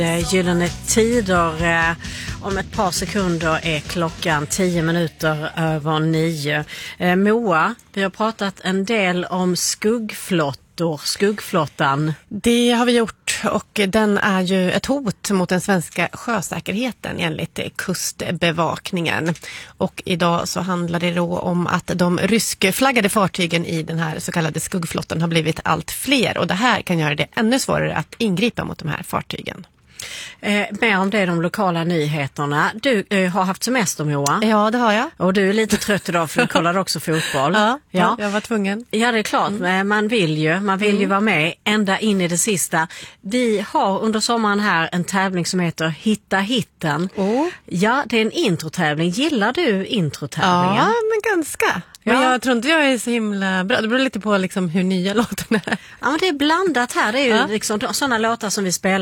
Gyllene tider. Om ett par sekunder är klockan 10 minuter över 9. Moa, vi har pratat en del om skuggflottan. Det har vi gjort, och den är ju ett hot mot den svenska sjösäkerheten enligt kustbevakningen. Och idag så handlar det då om att de ryskflaggade fartygen i den här så kallade skuggflottan har blivit allt fler, och det här kan göra det ännu svårare att ingripa mot de här fartygen. Mer om det är de lokala nyheterna. Du har haft semester, Moa. Ja, det har jag. Och du är lite trött idag för du kollade också fotboll. Ja, jag var tvungen. Ja, det är klart. Men man vill ju vara med ända in i det sista. Vi har under sommaren här en tävling som heter Hitta hitten. Ja, det är en introtävling. Gillar du introtävlingen? Ja, men ganska. Men jag tror inte jag är så himla bra. Det beror lite på liksom hur nya låtarna är. Ja, men det är blandat här. Det är ju liksom sådana låtar som vi spelar